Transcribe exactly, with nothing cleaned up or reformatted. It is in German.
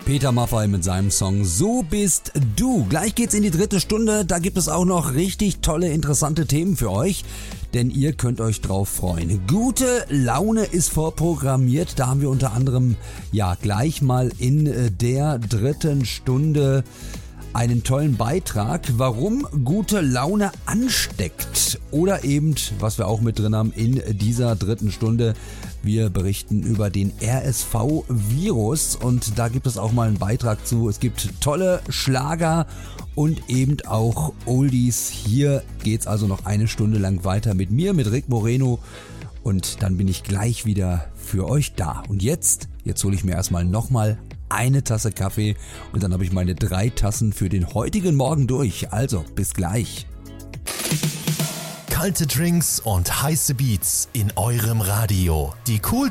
Peter Maffay mit seinem Song So bist du. Gleich geht's in die dritte Stunde. Da gibt es auch noch richtig tolle, interessante Themen für euch. Denn ihr könnt euch drauf freuen. Gute Laune ist vorprogrammiert. Da haben wir unter anderem ja gleich mal in der dritten Stunde einen tollen Beitrag, warum gute Laune ansteckt. Oder eben, was wir auch mit drin haben in dieser dritten Stunde, wir berichten über den R S V-Virus und da gibt es auch mal einen Beitrag zu. Es gibt tolle Schlager und eben auch Oldies. Hier geht's also noch eine Stunde lang weiter mit mir, mit Rick Moreno. Und dann bin ich gleich wieder für euch da. Und jetzt, jetzt hole ich mir erstmal nochmal eine Tasse Kaffee und dann habe ich meine drei Tassen für den heutigen Morgen durch. Also, bis gleich. Kalte Drinks und heiße Beats in eurem Radio. Die coolsten